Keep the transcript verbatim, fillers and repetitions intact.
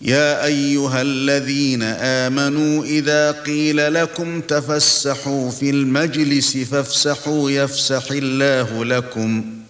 يا ايها الذين امنوا اذا قيل لكم تفسحوا في المجلس فافسحوا يفسح الله لكم